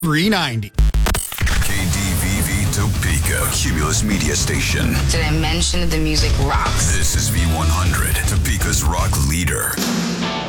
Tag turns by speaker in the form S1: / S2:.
S1: 390.
S2: KDVV Topeka, Cumulus Media Station.
S3: Did I mention the music rocks?
S2: This is V100, Topeka's rock leader.